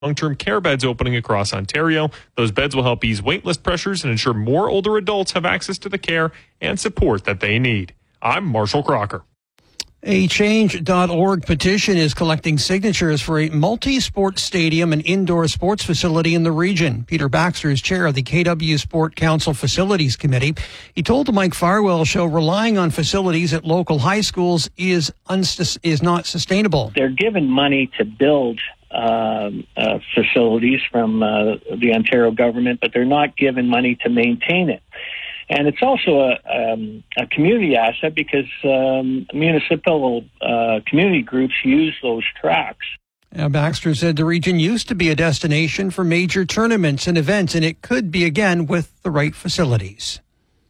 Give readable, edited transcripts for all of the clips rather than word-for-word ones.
long-term care beds opening across Ontario. Those beds will help ease waitlist pressures and ensure more older adults have access to the care and support that they need. I'm Marshall Crocker. A Change.org petition is collecting signatures for a multi-sport stadium and indoor sports facility in the region. Peter Baxter is chair of the KW Sport Council Facilities Committee. He told the Mike Farwell Show relying on facilities at local high schools is not sustainable. They're given money to build facilities from the Ontario government, but they're not given money to maintain it. And it's also a community asset because municipal community groups use those tracks. Baxter said the region used to be a destination for major tournaments and events, and it could be again with the right facilities.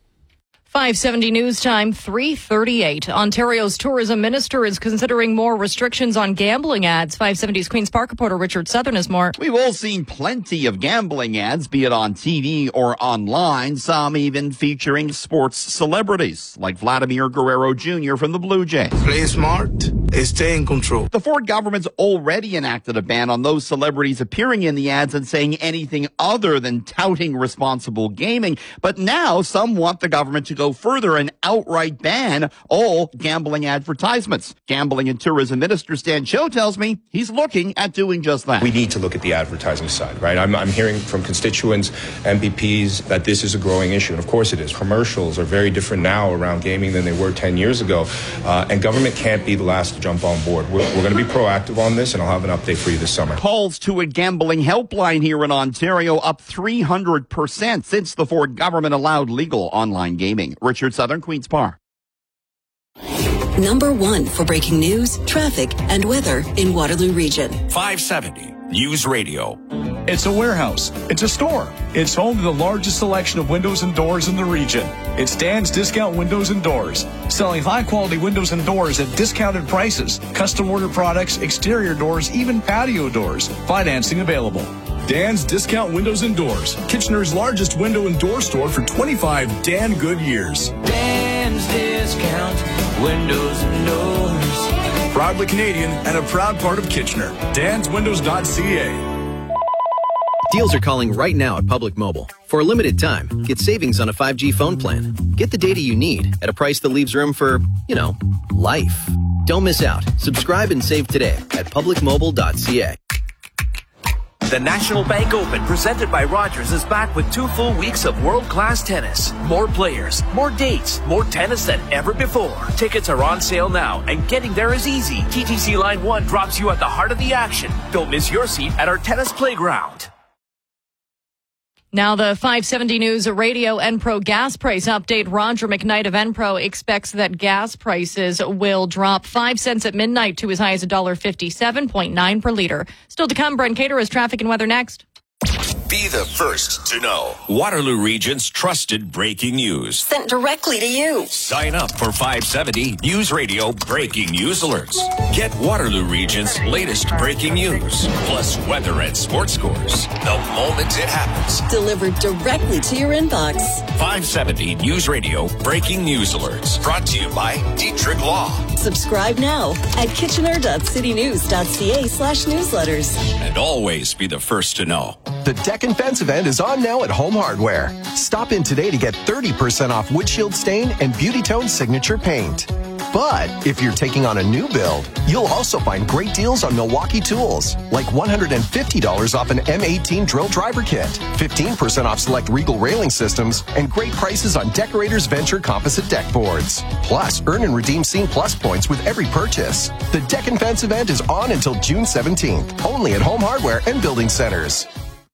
5:70 news time, 3:38. Ontario's tourism minister is considering more restrictions on gambling ads. 570's Queen's Park reporter Richard Southern has more. We've all seen plenty of gambling ads, be it on TV or online, some even featuring sports celebrities, like Vladimir Guerrero Jr. from the Blue Jays. Play smart and stay in control. The Ford government's already enacted a ban on those celebrities appearing in the ads and saying anything other than touting responsible gaming. But now some want the government to go further and outright ban all gambling advertisements. Gambling and Tourism Minister Stan Cho tells me he's looking at doing just that. We need to look at the advertising side, right? I'm hearing from constituents, MPPs, that this is a growing issue. And of course it is. Commercials are very different now around gaming than they were 10 years ago. And government can't be the last to jump on board. We're going to be proactive on this, and I'll have an update for you this summer. Calls to a gambling helpline here in Ontario up 300% since the Ford government allowed legal online gaming. Richard Southern, Queen's Park. Number one for breaking news, traffic, and weather in Waterloo Region. 570 News Radio. It's a warehouse. It's a store. It's home to the largest selection of windows and doors in the region. It's Dan's Discount Windows and Doors, selling high-quality windows and doors at discounted prices, custom-order products, exterior doors, even patio doors. Financing available. Dan's Discount Windows and Doors, Kitchener's largest window and door store for 25 Dan good years. Dan's Discount Windows and Doors. Proudly Canadian and a proud part of Kitchener. DansWindows.ca. Deals are calling right now at Public Mobile. For a limited time, get savings on a 5G phone plan. Get the data you need at a price that leaves room for, life. Don't miss out. Subscribe and save today at publicmobile.ca. The National Bank Open, presented by Rogers, is back with 2 full weeks of world-class tennis. More players, more dates, more tennis than ever before. Tickets are on sale now, and getting there is easy. TTC Line 1 drops you at the heart of the action. Don't miss your seat at our tennis playground. Now the 570 News Radio Enpro gas price update. Roger McKnight of Enpro expects that gas prices will drop 5 cents at midnight to as high as $1.57.9 per liter. Still to come, Brent Cater has traffic and weather next. Be the first to know. Waterloo Region's trusted breaking news. Sent directly to you. Sign up for 570 News Radio Breaking News Alerts. Get Waterloo Region's latest breaking news, plus weather and sports scores, the moment it happens. Delivered directly to your inbox. 570 News Radio Breaking News Alerts. Brought to you by Dietrich Law. Subscribe now at kitchener.citynews.ca/newsletters. And always be the first to know. The Deck and Fence event is on now at Home Hardware. Stop in today to get 30% off windshield stain and Beauty Tone signature paint. But if you're taking on a new build, you'll also find great deals on Milwaukee tools, like $150 off an M18 drill driver kit, 15% off select Regal railing systems, and great prices on Decorators Venture composite deck boards. Plus, earn and redeem Scene Plus points with every purchase. The Deck and Fence event is on until June 17th, only at Home Hardware and Building Centers.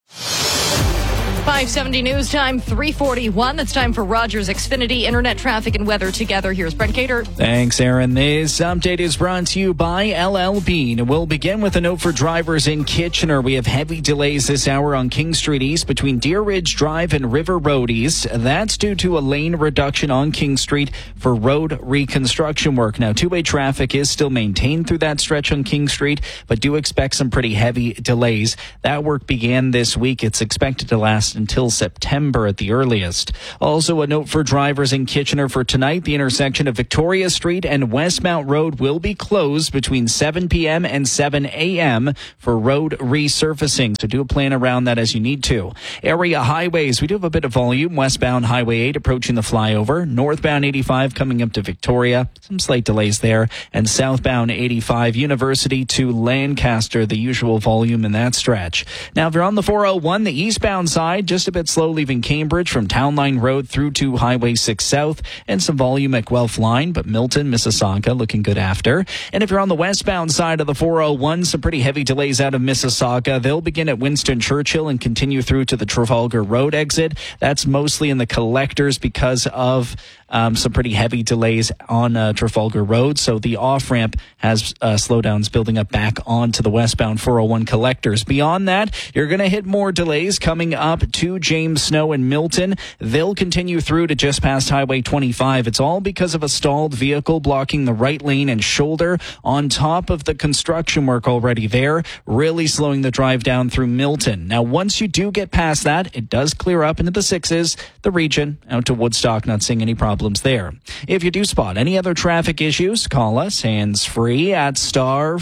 570 News Time, 3:41. It's time for Rogers Xfinity Internet traffic and weather together. Here's Brent Cater. Thanks, Aaron. This update is brought to you by LLB. And we'll begin with a note for drivers in Kitchener. We have heavy delays this hour on King Street East between Deer Ridge Drive and River Road East. That's due to a lane reduction on King Street for road reconstruction work. Now, two-way traffic is still maintained through that stretch on King Street, but do expect some pretty heavy delays. That work began this week. It's expected to last until September at the earliest. Also, a note for drivers in Kitchener for tonight. The intersection of Victoria Street and Westmount Road will be closed between 7 p.m. and 7 a.m. for road resurfacing. So do a plan around that as you need to. Area highways, we do have a bit of volume. Westbound Highway 8 approaching the flyover. Northbound 85 coming up to Victoria. Some slight delays there. And southbound 85 University to Lancaster, the usual volume in that stretch. Now, if you're on the 401, the eastbound side, just a bit slow leaving Cambridge from Town Line Road through to Highway 6 South, and some volume at Guelph Line, but Milton, Mississauga looking good after. And if you're on the westbound side of the 401, some pretty heavy delays out of Mississauga. They'll begin at Winston Churchill and continue through to the Trafalgar Road exit. That's mostly in the collectors because of some pretty heavy delays on Trafalgar Road. So the off-ramp has slowdowns building up back onto the westbound 401 collectors. Beyond that, you're going to hit more delays coming up to James Snow and Milton. They'll continue through to just past Highway 25. It's all because of a stalled vehicle blocking the right lane and shoulder on top of the construction work already there, really slowing the drive down through Milton. Now, once you do get past that, it does clear up into the 6s, the region, out to Woodstock, not seeing any problems there. If you do spot any other traffic issues, call us hands-free at star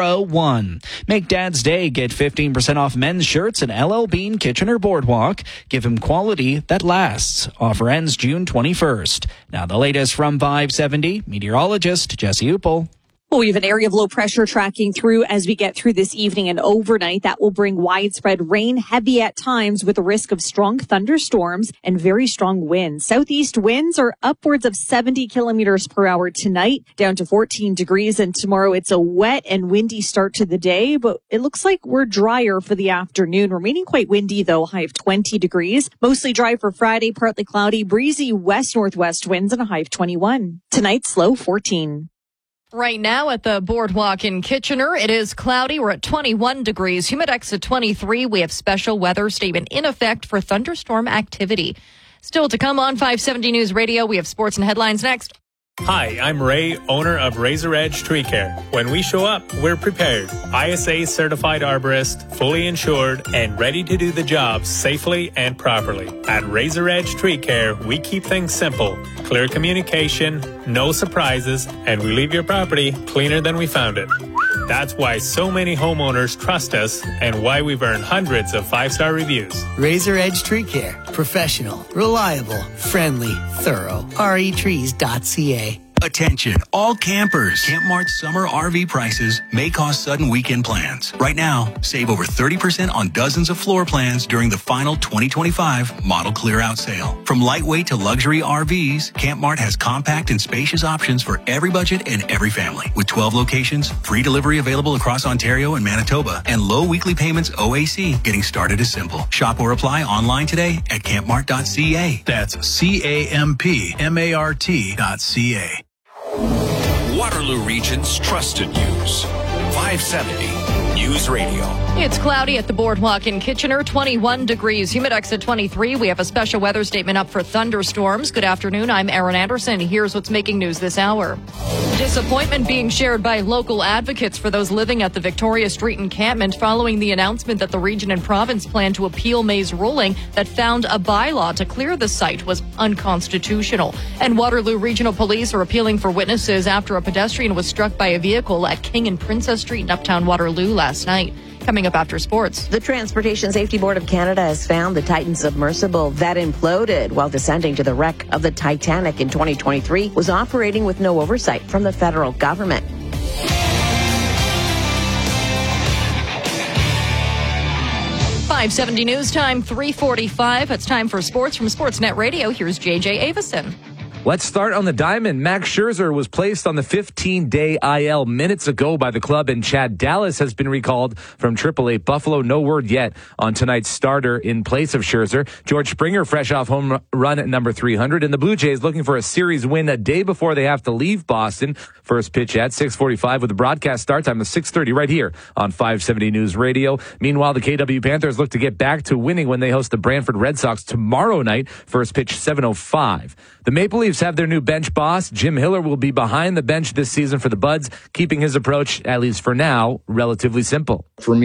401. Make Dad's Day. Get 15% off men's shirts at LL Bean Kitchener Boardwalk. Give him quality that lasts. Offer ends June 21st. Now the latest from 570, meteorologist Jesse Uppel. Well, we have an area of low pressure tracking through as we get through this evening and overnight. That will bring widespread rain, heavy at times with a risk of strong thunderstorms and very strong winds. Southeast winds are upwards of 70 kilometers per hour tonight, down to 14 degrees. And tomorrow it's a wet and windy start to the day, but it looks like we're drier for the afternoon. Remaining quite windy, though, high of 20 degrees. Mostly dry for Friday, partly cloudy, breezy west-northwest winds and a high of 21. Tonight's low 14. Right now at the Boardwalk in Kitchener, it is cloudy. We're at 21 degrees. Humidex at 23. We have special weather statement in effect for thunderstorm activity. Still to come on 570 News Radio, we have sports and headlines next. Hi, I'm Ray, owner of Razor Edge Tree Care. When we show up, we're prepared. ISA certified arborist, fully insured, and ready to do the job safely and properly. At Razor Edge Tree Care, we keep things simple. Clear communication, no surprises, and we leave your property cleaner than we found it. That's why so many homeowners trust us and why we've earned hundreds of 5-star reviews. Razor Edge Tree Care. Professional, reliable, friendly, thorough. retrees.ca. Attention, all campers. Camp Mart's summer RV prices may cause sudden weekend plans. Right now, save over 30% on dozens of floor plans during the final 2025 model clear-out sale. From lightweight to luxury RVs, Camp Mart has compact and spacious options for every budget and every family. With 12 locations, free delivery available across Ontario and Manitoba, and low weekly payments OAC. Getting started is simple. Shop or apply online today at campmart.ca. That's CAMPMART.ca. Waterloo Region's trusted news. 570 News Radio. It's cloudy at the Boardwalk in Kitchener, 21 degrees. Humidex at 23. We have a special weather statement up for thunderstorms. Good afternoon. I'm Aaron Anderson. Here's what's making news this hour. Disappointment being shared by local advocates for those living at the Victoria Street encampment following the announcement that the region and province plan to appeal May's ruling that found a bylaw to clear the site was unconstitutional. And Waterloo Regional Police are appealing for witnesses after a pedestrian was struck by a vehicle at King and Princess Street in Uptown Waterloo last night. Coming up after sports. The Transportation Safety Board of Canada has found the Titan submersible that imploded while descending to the wreck of the Titanic in 2023 was operating with no oversight from the federal government. .570 News Time, 3:45. It's time for sports from Sportsnet Radio. Here's JJ Avison. Let's start on the diamond. Max Scherzer was placed on the 15-day IL minutes ago by the club, and Chad Dallas has been recalled from AAA Buffalo. No word yet on tonight's starter in place of Scherzer. George Springer, fresh off home run at number 300, and the Blue Jays looking for a series win a day before they have to leave Boston. First pitch at 6:45 with the broadcast start time of 6:30 right here on 570 News Radio. Meanwhile, the KW Panthers look to get back to winning when they host the Brantford Red Sox tomorrow night. First pitch 7:05. The Maple Leafs have their new bench boss. Jim Hiller will be behind the bench this season for the Buds, keeping his approach, at least for now, relatively simple. For me,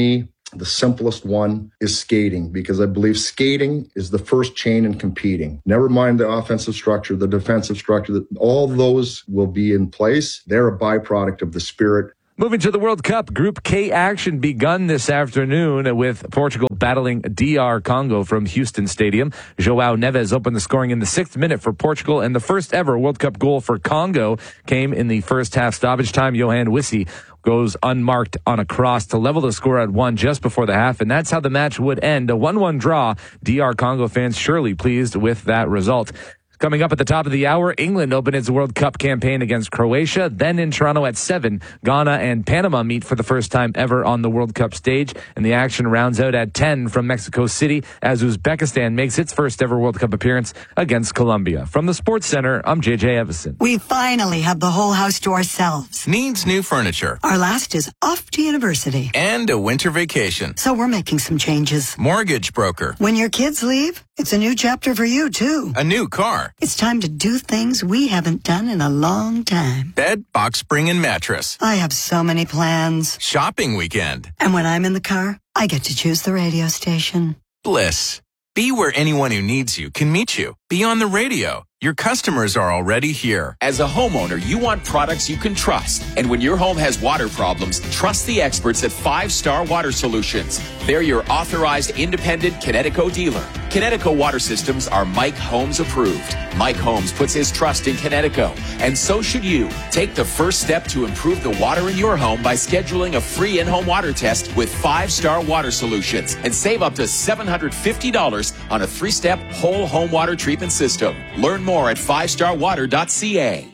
The simplest one is skating, because I believe skating is the first chain in competing. Never mind the offensive structure, the defensive structure, all those will be in place. They're a byproduct of the spirit. Moving to the World Cup, Group K action begun this afternoon with Portugal battling DR Congo from Houston Stadium. João Neves opened the scoring in the 6th minute for Portugal, and the first ever World Cup goal for Congo came in the first half stoppage time. Johan Wissi goes unmarked on a cross to level the score at 1 just before the half, and that's how the match would end. A 1-1 draw. DR Congo fans surely pleased with that result. Coming up at the top of the hour, England open its World Cup campaign against Croatia. Then in Toronto at 7, Ghana and Panama meet for the first time ever on the World Cup stage. And the action rounds out at 10 from Mexico City as Uzbekistan makes its first ever World Cup appearance against Colombia. From the Sports Center, I'm JJ Evison. We finally have the whole house to ourselves. Needs new furniture. Our last is off to university. And a winter vacation. So we're making some changes. Mortgage broker. When your kids leave, it's a new chapter for you, too. A new car. It's time to do things we haven't done in a long time. Bed, box spring, and mattress. I have so many plans. Shopping weekend. And when I'm in the car, I get to choose the radio station. Bliss. Be where anyone who needs you can meet you. Be on the radio. Your customers are already here. As a homeowner, you want products you can trust. And when your home has water problems, trust the experts at 5 Star Water Solutions. They're your authorized independent Connecticut dealer. Connecticut water systems are Mike Holmes approved. Mike Holmes puts his trust in Connecticut, and so should you. Take the first step to improve the water in your home by scheduling a free in-home water test with 5 Star Water Solutions and save up to $750 on a 3-step whole home water treatment system. Learn more at 5starwater.ca.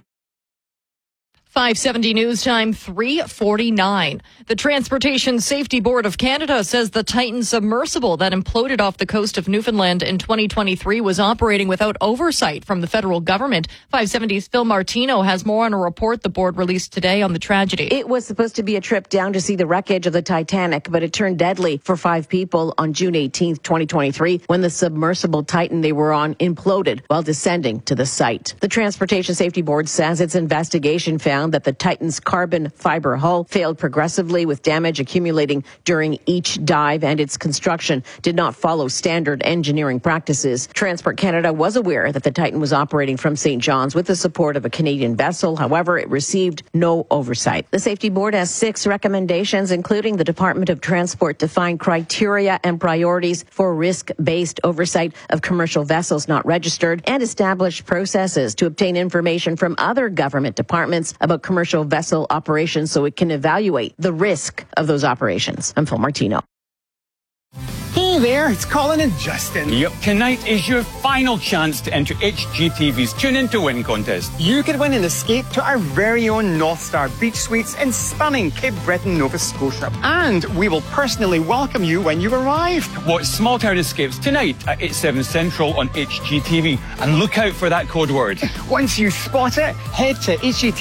570 News Time, 3:49. The Transportation Safety Board of Canada says the Titan submersible that imploded off the coast of Newfoundland in 2023 was operating without oversight from the federal government. 570's Phil Martino has more on a report the board released today on the tragedy. It was supposed to be a trip down to see the wreckage of the Titanic, but it turned deadly for 5 people on June 18th, 2023, when the submersible Titan they were on imploded while descending to the site. The Transportation Safety Board says its investigation found that the Titan's carbon fiber hull failed progressively, with damage accumulating during each dive, and its construction did not follow standard engineering practices. Transport Canada was aware that the Titan was operating from St. John's with the support of a Canadian vessel. However, it received no oversight. The Safety Board has 6 recommendations, including the Department of Transport define criteria and priorities for risk-based oversight of commercial vessels not registered, and establish processes to obtain information from other government departments about commercial vessel operations so it can evaluate the risk of those operations. I'm Phil Martino. Hey there, it's Colin and Justin. Yep, tonight is your final chance to enter HGTV's Tune In to Win contest. You could win an escape to our very own North Star Beach Suites in stunning Cape Breton, Nova Scotia. And we will personally welcome you when you arrive. Watch Small Town Escapes tonight at 8/7 Central on HGTV. And look out for that code word. Once you spot it, head to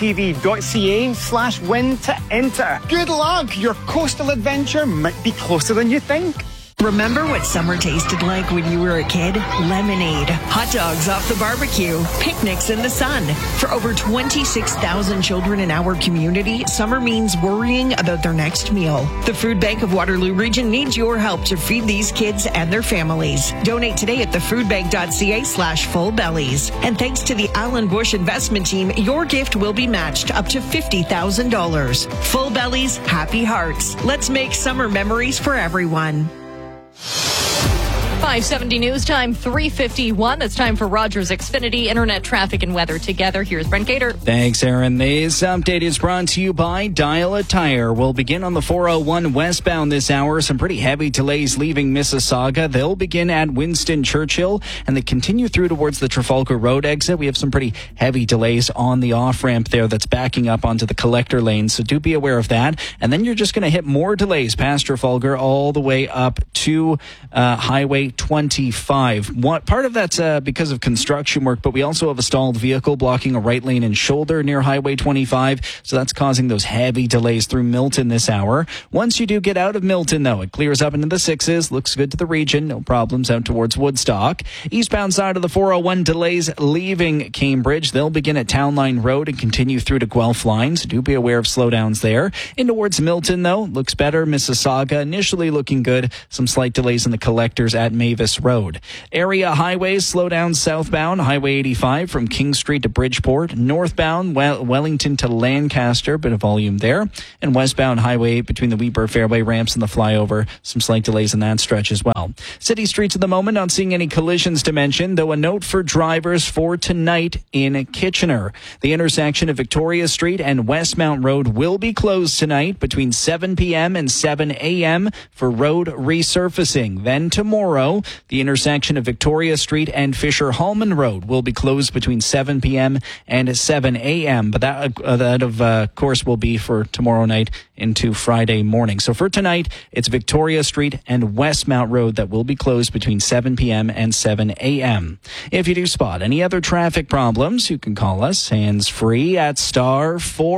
hgtv.ca/win to enter. Good luck! Your coastal adventure might be closer than you think. Remember what summer tasted like when you were a kid? Lemonade, hot dogs off the barbecue, picnics in the sun. For over 26,000 children in our community, summer means worrying about their next meal. The Food Bank of Waterloo Region needs your help to feed these kids and their families. Donate today at thefoodbank.ca/fullbellies. And thanks to the Alan Bush investment team, your gift will be matched up to $50,000. Full Bellies, happy hearts. Let's make summer memories for everyone. 570 News Time, 3:51. It's time for Rogers Xfinity Internet Traffic and Weather Together. Here's Brent Gator. Thanks, Aaron. This update is brought to you by Dial a Tire. We'll begin on the 401 westbound this hour. Some pretty heavy delays leaving Mississauga. They'll begin at Winston Churchill and they continue through towards the Trafalgar Road exit. We have some pretty heavy delays on the off-ramp there that's backing up onto the collector lane, so do be aware of that. And then you're just going to hit more delays past Trafalgar all the way up to Highway 25. Part of that's because of construction work, but we also have a stalled vehicle blocking a right lane and shoulder near Highway 25, so that's causing those heavy delays through Milton this hour. Once you do get out of Milton, though, it clears up into the 6s, looks good to the region, no problems out towards Woodstock. Eastbound side of the 401, delays leaving Cambridge. They'll begin at Town Line Road and continue through to Guelph Line, so do be aware of slowdowns there. In towards Milton, though, looks better. Mississauga initially looking good. Some slight delays in the collectors at Mavis Road. Area highways slow down southbound. Highway 85 from King Street to Bridgeport. Northbound Wellington to Lancaster, bit of volume there. And westbound highway between the Weber Fairway ramps and the flyover, some slight delays in that stretch as well. City streets at the moment, not seeing any collisions to mention, though a note for drivers for tonight in Kitchener. The intersection of Victoria Street and Westmount Road will be closed tonight between 7 p.m. and 7 a.m. for road resurfacing. Then tomorrow, the intersection of Victoria Street and Fisher-Hallman Road will be closed between 7 p.m. and 7 a.m. But that of course, will be for tomorrow night into Friday morning. So for tonight, it's Victoria Street and Westmount Road that will be closed between 7 p.m. and 7 a.m. If you do spot any other traffic problems, you can call us hands-free at star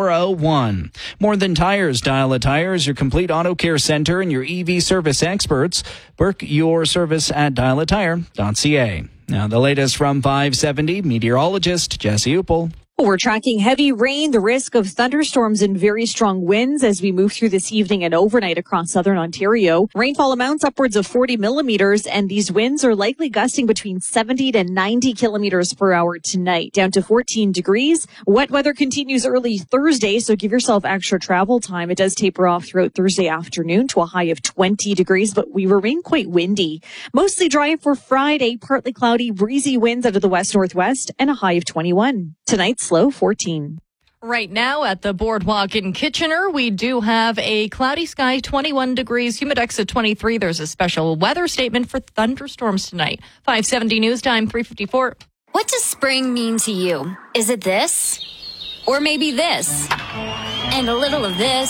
401. More Than Tires, Dial a Tires, your complete auto care center and your EV service experts. Book your service at dialatire.ca. Now the latest from 570, meteorologist Jesse Uppel. We're tracking heavy rain, the risk of thunderstorms and very strong winds as we move through this evening and overnight across southern Ontario. Rainfall amounts upwards of 40 millimeters, and these winds are likely gusting between 70 to 90 kilometers per hour tonight, down to 14 degrees. Wet weather continues early Thursday, so give yourself extra travel time. It does taper off throughout Thursday afternoon to a high of 20 degrees, but we remain quite windy. Mostly dry for Friday, partly cloudy, breezy winds out of the west-northwest, and a high of 21. Tonight's low 14. Right now at the Boardwalk in Kitchener, we do have a cloudy sky, 21 degrees, humidex at 23. There's a special weather statement for thunderstorms tonight. 570 news time, 3:54. What does spring mean to you? Is it this? Or maybe this? And a little of this?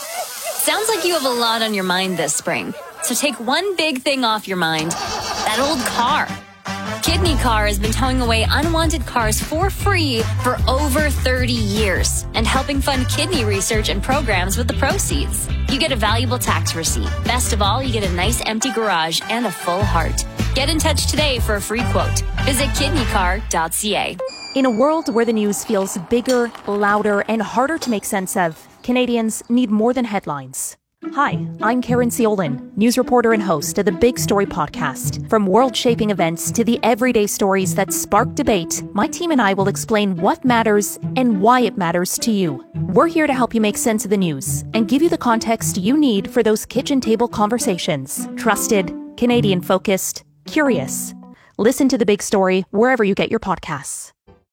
Sounds like you have a lot on your mind this spring. So take one big thing off your mind. That old car. Kidney Car has been towing away unwanted cars for free for over 30 years and helping fund kidney research and programs with the proceeds. You get a valuable tax receipt. Best of all, you get a nice empty garage and a full heart. Get in touch today for a free quote. Visit kidneycar.ca. In a world where the news feels bigger, louder, and harder to make sense of, Canadians need more than headlines. Hi, I'm Karen Ciolin, news reporter and host of the Big Story podcast. From world-shaping events to the everyday stories that spark debate, my team and I will explain what matters and why it matters to you. We're here to help you make sense of the news and give you the context you need for those kitchen table conversations. Trusted, Canadian-focused, curious. Listen to The Big Story wherever you get your podcasts.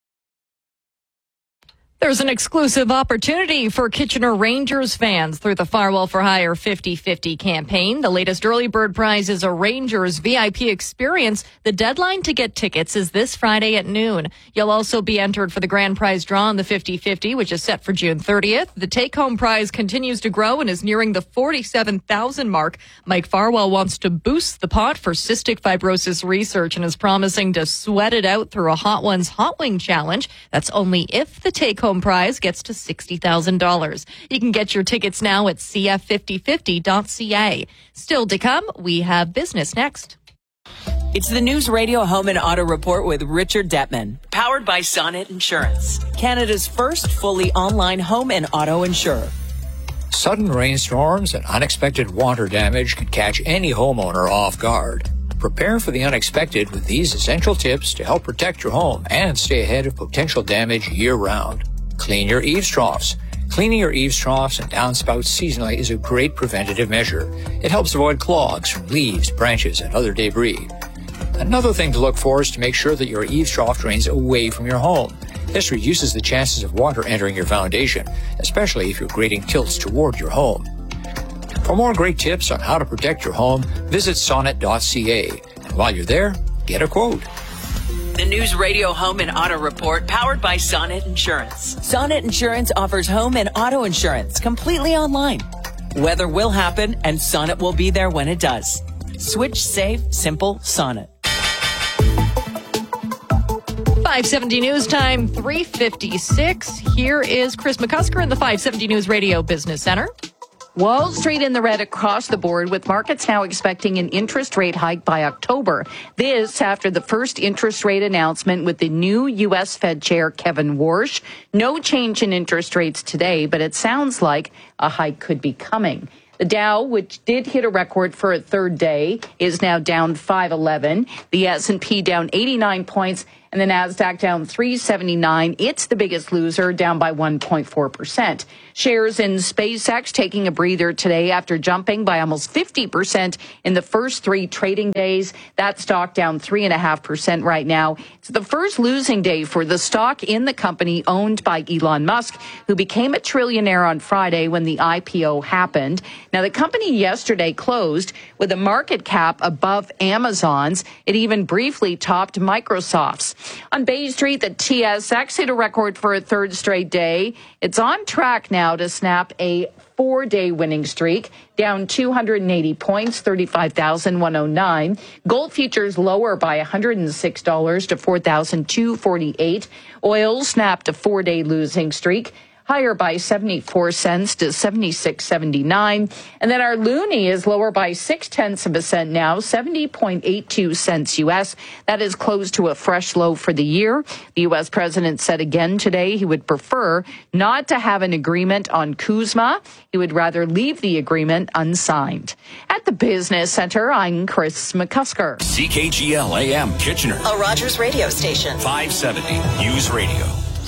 There's an exclusive opportunity for Kitchener Rangers fans through the Farwell for Hire 50/50 campaign. The latest early bird prize is a Rangers VIP experience. The deadline to get tickets is this Friday at noon. You'll also be entered for the grand prize draw on the 50/50, which is set for June 30th. The take-home prize continues to grow and is nearing the $47,000 mark. Mike Farwell wants to boost the pot for cystic fibrosis research and is promising to sweat it out through a Hot Ones Hot Wing Challenge. That's only if the take-home prize gets to $60,000. You can get your tickets now at cf5050.ca. Still to come, we have business next. It's the News Radio Home and Auto Report with Richard Detman, powered by Sonnet Insurance, Canada's first fully online home and auto insurer. Sudden rainstorms and unexpected water damage can catch any homeowner off guard. Prepare for the unexpected with these essential tips to help protect your home and stay ahead of potential damage year-round. Clean your eaves troughs. Cleaning your eaves troughs and downspouts seasonally is a great preventative measure. It helps avoid clogs from leaves, branches, and other debris. Another thing to look for is to make sure that your eaves trough drains away from your home. This reduces the chances of water entering your foundation, especially if your grading tilts toward your home. For more great tips on how to protect your home, visit sonnet.ca. And while you're there, get a quote. The News Radio Home and Auto Report, powered by Sonnet Insurance. Sonnet Insurance offers home and auto insurance completely online. Weather will happen, and Sonnet will be there when it does. Switch safe, simple, Sonnet. 570 News Time, 3:56. Here is Chris McCusker in the 570 News Radio Business Center. Wall Street in the red across the board, with markets now expecting an interest rate hike by October. This after the first interest rate announcement with the new U.S. Fed Chair Kevin Warsh. No change in interest rates today, but it sounds like a hike could be coming. The Dow, which did hit a record for a third day, is now down 511. The S&P down 89 points. And the NASDAQ down 379. It's the biggest loser, down by 1.4%. Shares in SpaceX taking a breather today after jumping by almost 50% in the first 3 trading days. That stock down 3.5% right now. It's the first losing day for the stock in the company owned by Elon Musk, who became a trillionaire on Friday when the IPO happened. Now, the company yesterday closed with a market cap above Amazon's. It even briefly topped Microsoft's. On Bay Street, the TSX hit a record for a third straight day. It's on track now to snap a 4-day winning streak, down 280 points, 35,109. Gold futures lower by $106 to 4,248. Oil snapped a 4-day losing streak, higher by 74 cents to 76.79. And then our loonie is lower by 0.6 cents now, 70.82 cents U.S. That is close to a fresh low for the year. The U.S. president said again today he would prefer not to have an agreement on CUSMA. He would rather leave the agreement unsigned. At the Business Center, I'm Chris McCusker. CKGL AM Kitchener. A Rogers radio station. 570 News Radio.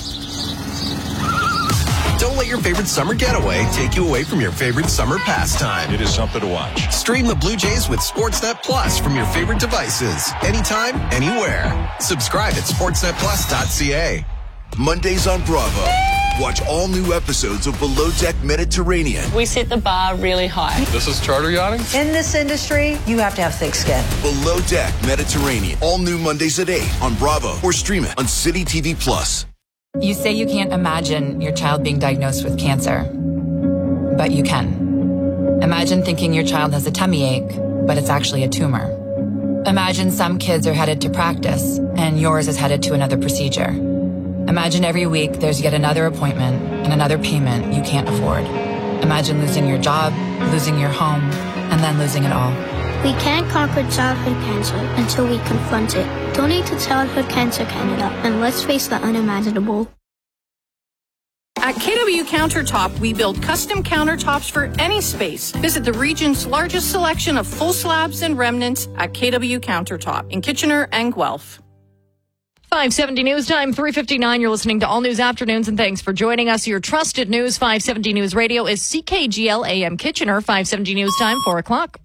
Don't let your favorite summer getaway take you away from your favorite summer pastime. It is something to watch. Stream the Blue Jays with Sportsnet Plus from your favorite devices. Anytime, anywhere. Subscribe at sportsnetplus.ca. Mondays on Bravo. Watch all new episodes of Below Deck Mediterranean. We set the bar really high. This is charter yachting? In this industry, you have to have thick skin. Below Deck Mediterranean. All new Mondays at 8 on Bravo or stream it on City TV Plus. You say you can't imagine your child being diagnosed with cancer, but you can. Imagine thinking your child has a tummy ache, but it's actually a tumor. Imagine some kids are headed to practice, and yours is headed to another procedure. Imagine every week there's yet another appointment and another payment you can't afford. Imagine losing your job, losing your home, and then losing it all. We can't conquer childhood cancer until we confront it. Donate to Childhood Cancer Canada and let's face the unimaginable. At KW Countertop, we build custom countertops for any space. Visit the region's largest selection of full slabs and remnants at KW Countertop in Kitchener and Guelph. 570 News Time, 3:59. You're listening to All News Afternoons, and thanks for joining us. Your trusted news, 570 News Radio, is CKGL AM Kitchener. 570 News Time, 4 o'clock.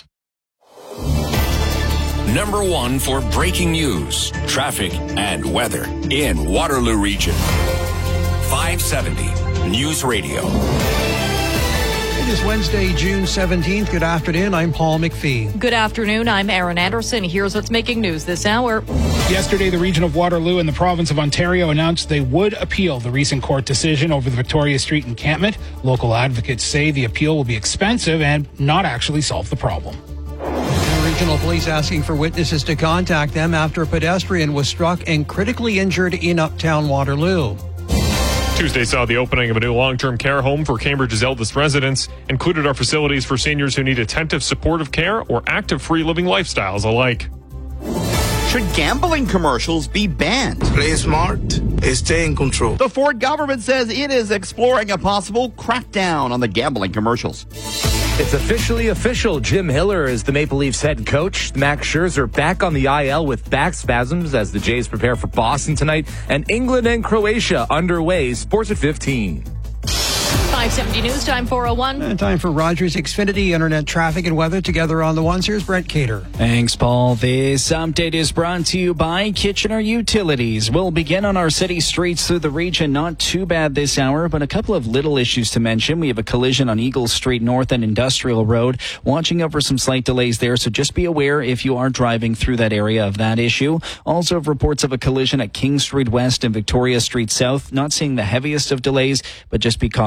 Number 1 for breaking news, traffic, and weather in Waterloo Region. 570 News Radio. It is Wednesday, June 17th. Good afternoon. I'm Paul McPhee. Good afternoon. I'm Aaron Anderson. Here's what's making news this hour. Yesterday, the region of Waterloo in the province of Ontario announced they would appeal the recent court decision over the Victoria Street encampment. Local advocates say the appeal will be expensive and not actually solve the problem. Regional police asking for witnesses to contact them after a pedestrian was struck and critically injured in Uptown Waterloo. Tuesday saw the opening of a new long-term care home for Cambridge's eldest residents. Included are facilities for seniors who need attentive, supportive care or active free living lifestyles alike. Should gambling commercials be banned? Play smart and stay in control. The Ford government says it is exploring a possible crackdown on the gambling commercials. It's officially official. Jim Hiller is the Maple Leafs head coach. Max Scherzer back on the IL with back spasms as the Jays prepare for Boston tonight. And England and Croatia underway. Sports at 15. 570 News Time, 4:01. And time for Rogers Xfinity Internet traffic and weather together on the ones. Here's Brent Cater. Thanks, Paul. This update is brought to you by Kitchener Utilities. We'll begin on our city streets through the region. Not too bad this hour, but a couple of little issues to mention. We have a collision on Eagle Street North and Industrial Road. Watching out for some slight delays there, so just be aware if you are driving through that area of that issue. Also, reports of a collision at King Street West and Victoria Street South. Not seeing the heaviest of delays, but just be cautious if you're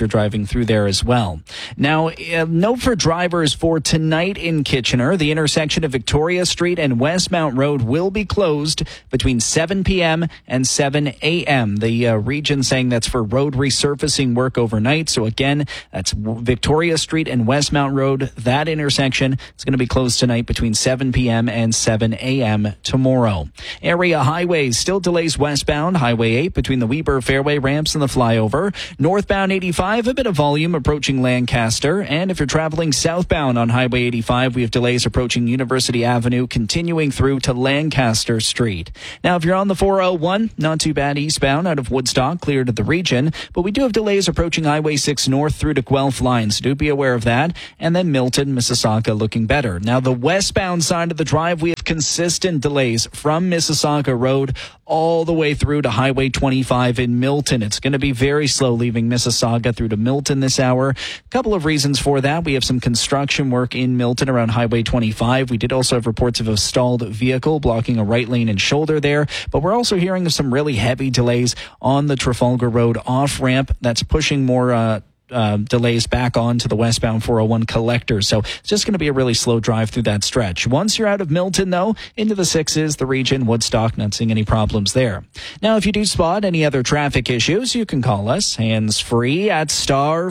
you're driving through there as well. Now, note for drivers for tonight in Kitchener, the intersection of Victoria Street and Westmount Road will be closed between 7 p.m. and 7 a.m. The region saying that's for road resurfacing work overnight. So again, that's Victoria Street and Westmount Road. That intersection is going to be closed tonight between 7 p.m. and 7 a.m. tomorrow. Area highways still delays westbound. Highway 8 between the Weber Fairway ramps and the flyover. Northbound 85, a bit of volume approaching Lancaster. And if you're traveling southbound on Highway 85, we have delays approaching University Avenue, continuing through to Lancaster Street. Now, if you're on the 401, not too bad eastbound out of Woodstock, clear to the region. But we do have delays approaching Highway 6 north through to Guelph lines. Do be aware of that. And then Milton, Mississauga looking better. Now, the westbound side of the drive, we have consistent delays from Mississauga Road all the way through to Highway 25 in Milton. It's going to be very slow leaving Mississauga through to Milton this hour. A couple of reasons for that. We have some construction work in Milton around Highway 25. We did also have reports of a stalled vehicle blocking a right lane and shoulder there, but we're also hearing of some really heavy delays on the Trafalgar Road off-ramp. That's pushing more delays back on to the westbound 401 collector. So it's just going to be a really slow drive through that stretch. Once you're out of Milton, though, into the 6s, the region, Woodstock, not seeing any problems there. Now, if you do spot any other traffic issues, you can call us hands-free at star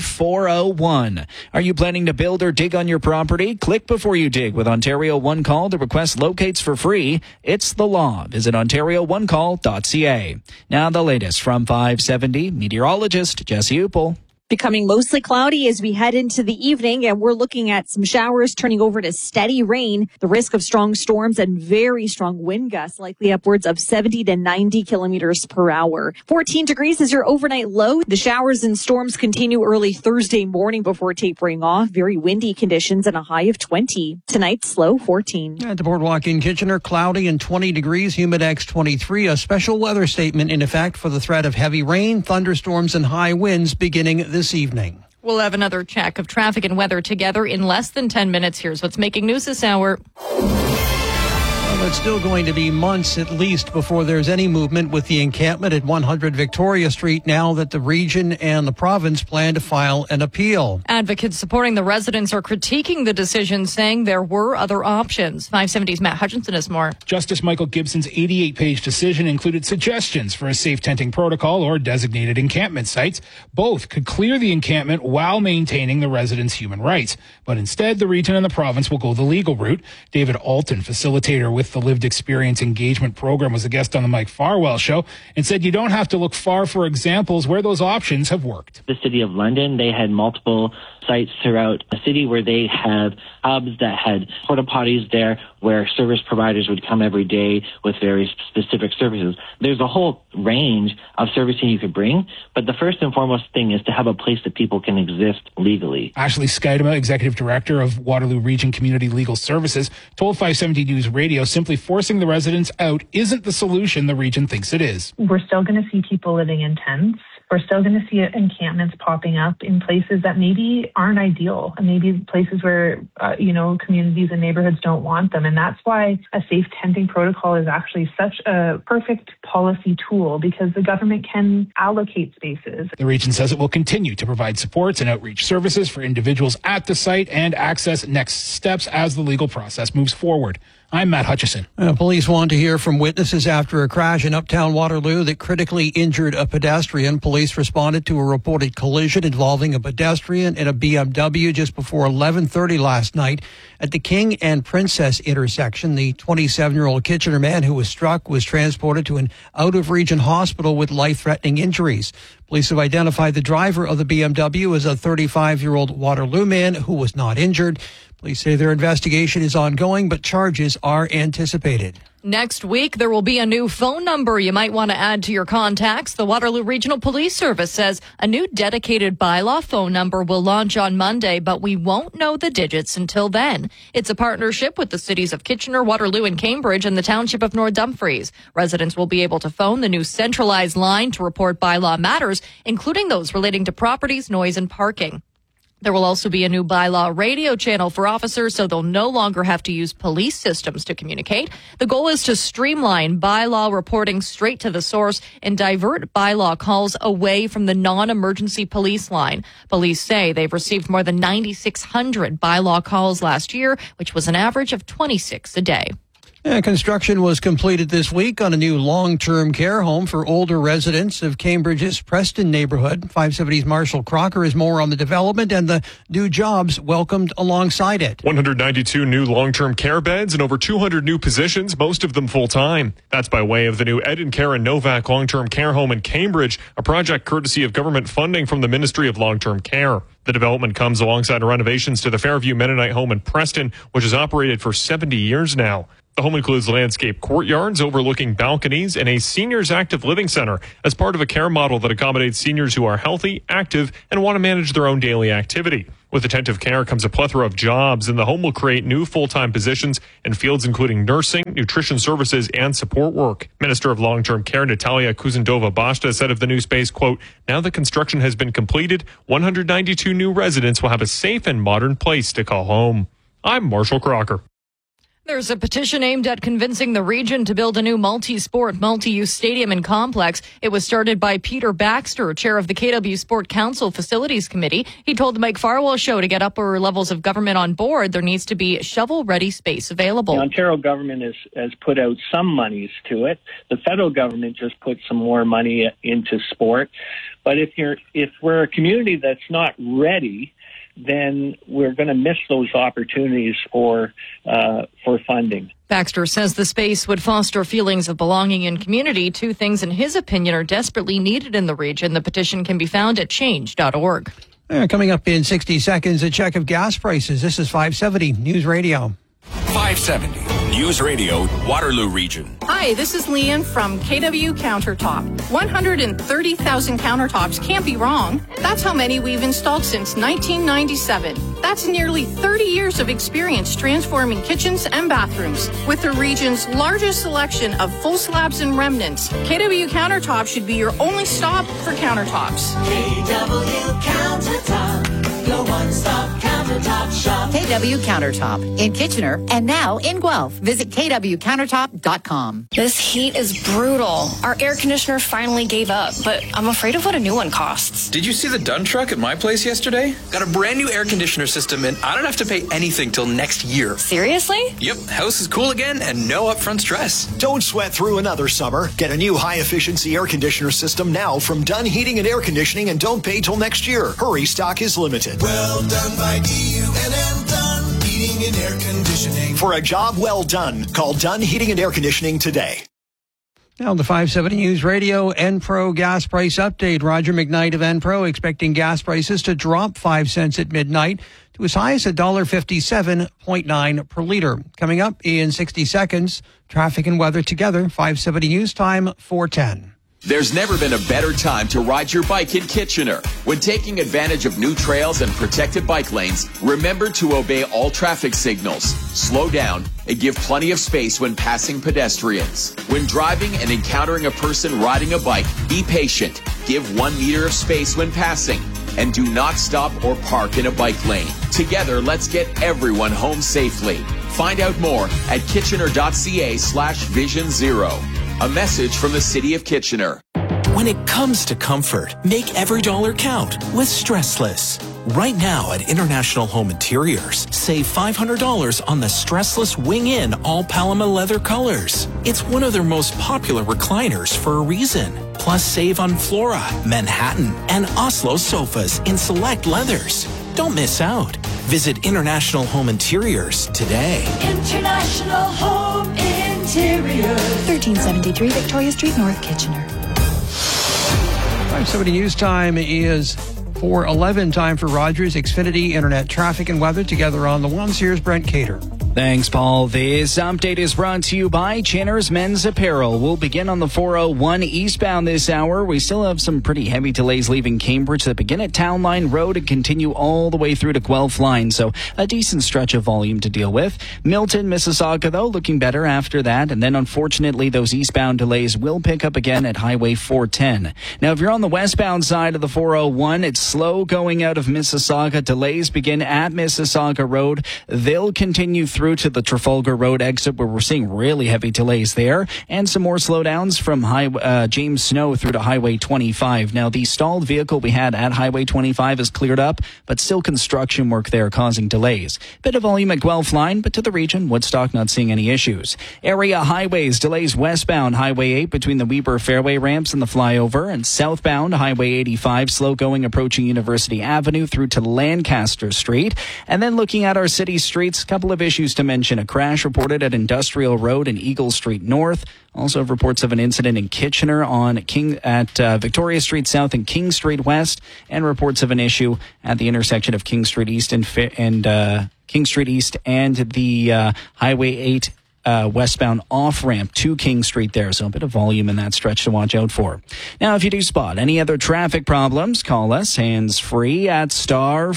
401. Are you planning to build or dig on your property? Click before you dig with Ontario One Call to request locates for free. It's the law. Visit OntarioOneCall.ca. Now, the latest from 570, meteorologist Jesse Upel. Becoming mostly cloudy as we head into the evening, and we're looking at some showers turning over to steady rain. The risk of strong storms and very strong wind gusts, likely upwards of 70 to 90 kilometers per hour. 14 degrees is your overnight low. The showers and storms continue early Thursday morning before tapering off. Very windy conditions and a high of 20. Tonight's low 14. At the Boardwalk in Kitchener, cloudy and 20 degrees, Humidex 23. A special weather statement in effect for the threat of heavy rain, thunderstorms, and high winds beginning this evening. We'll have another check of traffic and weather together in less than 10 minutes. Here's what's making news this hour. Well, it's still going to be months at least before there's any movement with the encampment at 100 Victoria Street now that the region and the province plan to file an appeal. Advocates supporting the residents are critiquing the decision, saying there were other options. 570's Matt Hutchinson has more. Justice Michael Gibson's 88-page decision included suggestions for a safe tenting protocol or designated encampment sites. Both could clear the encampment while maintaining the residents' human rights. But instead, the region and the province will go the legal route. David Alton, facilitator with the Lived Experience Engagement Program, was a guest on the Mike Farwell Show and said you don't have to look far for examples where those options have worked. The City of London, they had multiple sites throughout the city where they have hubs that had porta potties there where service providers would come every day with very specific services. There's a whole range of servicing you could bring, but the first and foremost thing is to have a place that people can exist legally. Ashley Skidema, Executive Director of Waterloo Region Community Legal Services, told 570 News Radio simply forcing the residents out isn't the solution the region thinks it is. We're still going to see people living in tents. We're still going to see encampments popping up in places that maybe aren't ideal, and maybe places where, communities and neighborhoods don't want them. And that's why a safe tenting protocol is actually such a perfect policy tool, because the government can allocate spaces. The region says it will continue to provide supports and outreach services for individuals at the site and access next steps as the legal process moves forward. I'm Matt Hutchison. Police want to hear from witnesses after a crash in uptown Waterloo that critically injured a pedestrian. Police responded to a reported collision involving a pedestrian and a BMW just before 11:30 last night at the King and Princess intersection. The 27-year-old Kitchener man who was struck was transported to an out-of-region hospital with life-threatening injuries. Police have identified the driver of the BMW as a 35-year-old Waterloo man who was not injured. Police say their investigation is ongoing, but charges are anticipated. Next week, there will be a new phone number you might want to add to your contacts. The Waterloo Regional Police Service says a new dedicated bylaw phone number will launch on Monday, but we won't know the digits until then. It's a partnership with the cities of Kitchener, Waterloo, and Cambridge and the township of North Dumfries. Residents will be able to phone the new centralized line to report bylaw matters, including those relating to properties, noise, and parking. There will also be a new bylaw radio channel for officers, so they'll no longer have to use police systems to communicate. The goal is to streamline bylaw reporting straight to the source and divert bylaw calls away from the non-emergency police line. Police say they've received more than 9,600 bylaw calls last year, which was an average of 26 a day. Construction was completed this week on a new long-term care home for older residents of Cambridge's Preston neighborhood. 570's Marshall Crocker is more on the development and the new jobs welcomed alongside it. 192 new long-term care beds and over 200 new positions, most of them full-time. That's by way of the new Ed and Karen Novak long-term care home in Cambridge, a project courtesy of government funding from the Ministry of Long-Term Care. The development comes alongside renovations to the Fairview Mennonite home in Preston, which has operated for 70 years now. The home includes landscape courtyards overlooking balconies and a seniors active living center as part of a care model that accommodates seniors who are healthy, active, and want to manage their own daily activity. With attentive care comes a plethora of jobs, and the home will create new full-time positions in fields including nursing, nutrition services, and support work. Minister of Long-Term Care Natalia Kuzendova-Bashta said of the new space, quote, "Now that construction has been completed, 192 new residents will have a safe and modern place to call home." I'm Marshall Crocker. There's a petition aimed at convincing the region to build a new multi-sport, multi-use stadium and complex. It was started by Peter Baxter, chair of the KW Sport Council Facilities Committee. He told the Mike Farwell Show to get upper levels of government on board, there needs to be shovel-ready space available. The Ontario government has put out some monies to it. The federal government just put some more money into sport. But if we're a community that's not ready, then we're going to miss those opportunities for funding. Baxter says the space would foster feelings of belonging and community, two things in his opinion are desperately needed in the region. The petition can be found at change.org. Coming up in 60 seconds, a check of gas prices. This is 570 News Radio. 570 News Radio, Waterloo Region. Hi, this is Leanne from KW Countertop. 130,000 countertops can't be wrong. That's how many we've installed since 1997. That's nearly 30 years of experience transforming kitchens and bathrooms. With the region's largest selection of full slabs and remnants, KW Countertop should be your only stop for countertops. KW Countertop, your one-stop countertop shop. KW Countertop in Kitchener and now in Guelph. Visit kwcountertop.com. This heat is brutal. Our air conditioner finally gave up, but I'm afraid of what a new one costs. Did you see the Dunn truck at my place yesterday? Got a brand new air conditioner system, and I don't have to pay anything till next year. Seriously? Yep, house is cool again and no upfront stress. Don't sweat through another summer. Get a new high-efficiency air conditioner system now from Dunn Heating and Air Conditioning, and don't pay till next year. Hurry, stock is limited. Well done by DUNN, Dunn Heating and Air Conditioning. For a job well done, call Dunn Heating and Air Conditioning today. Now the 570 News Radio Enpro gas price update. Roger McKnight of Enpro expecting gas prices to drop 5 cents at midnight to as high as $1.57.9 per liter. Coming up in 60 seconds, traffic and weather together. 570 News Time, 4:10. There's never been a better time to ride your bike in Kitchener. When taking advantage of new trails and protected bike lanes, remember to obey all traffic signals, slow down, and give plenty of space when passing pedestrians. When driving and encountering a person riding a bike, be patient, give 1 meter of space when passing, and do not stop or park in a bike lane. Together, let's get everyone home safely. Find out more at kitchener.ca/Vision Zero. A message from the City of Kitchener. When it comes to comfort, make every dollar count with Stressless. Right now at International Home Interiors, save $500 on the Stressless Wing-In all Paloma leather colors. It's one of their most popular recliners for a reason. Plus save on Flora, Manhattan, and Oslo sofas in select leathers. Don't miss out. Visit International Home Interiors today. International Home Interiors. 1373 Victoria Street, North Kitchener. 570 News Time is 4:11. Time for Rogers Xfinity Internet traffic and weather together on the ones. Here's Brent Cater. Thanks, Paul. This update is brought to you by Chinner's Men's Apparel. We'll begin on the 401 eastbound this hour. We still have some pretty heavy delays leaving Cambridge that begin at Town Line Road and continue all the way through to Guelph Line. So a decent stretch of volume to deal with. Milton, Mississauga, though, looking better after that. And then, unfortunately, those eastbound delays will pick up again at Highway 410. Now, if you're on the westbound side of the 401, it's slow going out of Mississauga. Delays begin at Mississauga Road. They'll continue through to the Trafalgar Road exit, where we're seeing really heavy delays there, and some more slowdowns from James Snow through to Highway 25. Now, the stalled vehicle we had at Highway 25 is cleared up, but still construction work there causing delays. Bit of volume at Guelph Line, but to the region, Woodstock not seeing any issues. Area highways, delays westbound Highway 8 between the Weber Fairway ramps and the flyover, and southbound Highway 85, slow going approaching University Avenue through to Lancaster Street. And then looking at our city streets, a couple of issues to mention. A crash reported at Industrial Road and Eagle Street North. Also have reports of an incident in Kitchener on Victoria Street South and King Street West, and reports of an issue at the intersection of King Street East and King Street East and the Highway 8 westbound off-ramp to King Street there. So a bit of volume in that stretch to watch out for. Now, if you do spot any other traffic problems, call us hands-free at star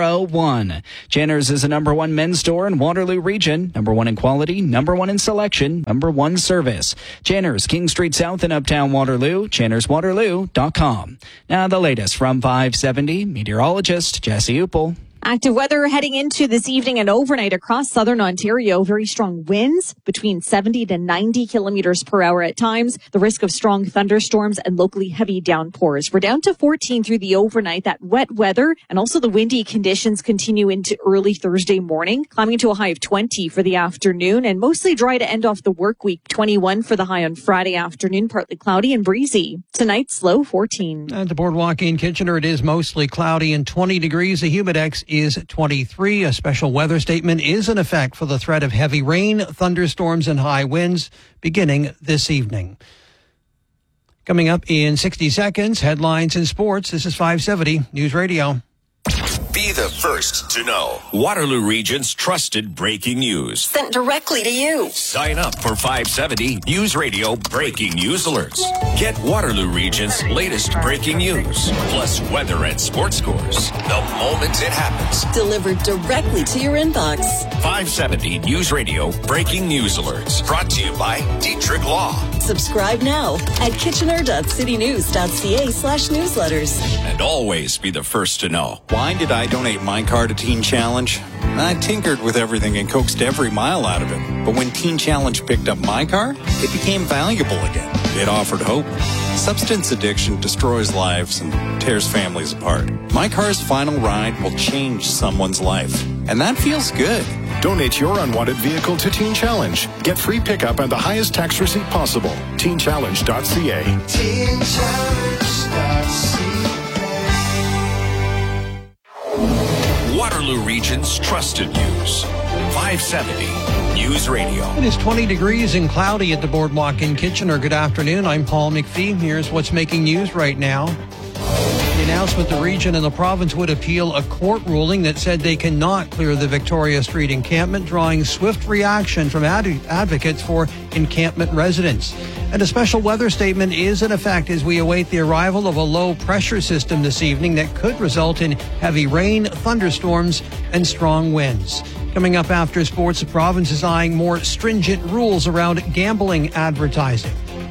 401. Jenner's is the #1 men's store in Waterloo region. #1 in quality, #1 in selection, #1 service. Jenner's, King Street South in Uptown Waterloo, jennerswaterloo.com. Now, the latest from 570, meteorologist Jesse Uppel. Active weather heading into this evening and overnight across southern Ontario. Very strong winds between 70 to 90 kilometers per hour at times. The risk of strong thunderstorms and locally heavy downpours. We're down to 14 through the overnight. That wet weather and also the windy conditions continue into early Thursday morning, climbing to a high of 20 for the afternoon, and mostly dry to end off the work week. 21 for the high on Friday afternoon, partly cloudy and breezy. Tonight's low 14. At the Boardwalk in Kitchener, it is mostly cloudy and 20 degrees. The humidex is 23. A special weather statement is in effect for the threat of heavy rain, thunderstorms, and high winds beginning this evening. Coming up in 60 seconds, headlines and sports. This is 570 News Radio. Be the first to know. Waterloo Region's trusted breaking news. Sent directly to you. Sign up for 570 News Radio breaking news alerts. Get Waterloo Region's latest breaking news, plus weather and sports scores, the moment it happens. Delivered directly to your inbox. 570 News Radio breaking news alerts. Brought to you by Dietrich Law. Subscribe now at kitchener.citynews.ca/newsletters. And always be the first to know. Why did I donate my car to Teen Challenge? I tinkered with everything and coaxed every mile out of it. But when Teen Challenge picked up my car, it became valuable again. It offered hope. Substance addiction destroys lives and tears families apart. My car's final ride will change someone's life. And that feels good. Donate your unwanted vehicle to Teen Challenge. Get free pickup and the highest tax receipt possible. TeenChallenge.ca. Waterloo Region's trusted news. 570 News Radio. It is 20 degrees and cloudy at the Boardwalk in Kitchener. Good afternoon. I'm Paul McPhee. Here's what's making news right now. The announcement the region and the province would appeal a court ruling that said they cannot clear the Victoria Street encampment, drawing swift reaction from advocates for encampment residents. And a special weather statement is in effect as we await the arrival of a low pressure system this evening that could result in heavy rain, thunderstorms, and strong winds. Coming up after sports, the province is eyeing more stringent rules around gambling advertising.